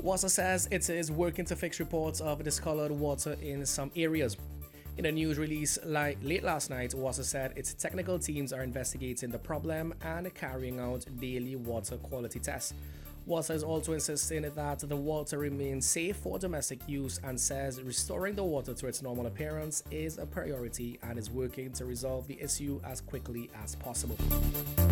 WASA says it is working to fix reports of discolored water in some areas. In a news release late last night, WASA said its technical teams are investigating the problem and carrying out daily water quality tests. WASA is also insisting that the water remains safe for domestic use and says restoring the water to its normal appearance is a priority and is working to resolve the issue as quickly as possible.